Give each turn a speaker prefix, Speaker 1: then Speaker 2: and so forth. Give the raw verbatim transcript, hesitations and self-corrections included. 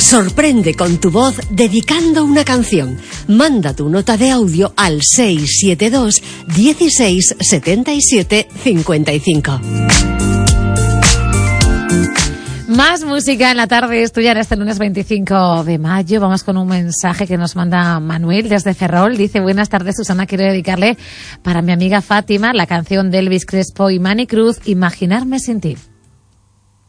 Speaker 1: Sorprende con tu voz dedicando una canción. Manda tu nota de audio al seis siete dos, dieciséis, setenta y siete, cincuenta y cinco.
Speaker 2: Más música en la tarde es tuya en este lunes veinticinco de mayo. Vamos con un mensaje que nos manda Manuel desde Ferrol. Dice: buenas tardes, Susana, quiero dedicarle para mi amiga Fátima la canción de Elvis Crespo y Manny Cruz, Imaginarme sin ti.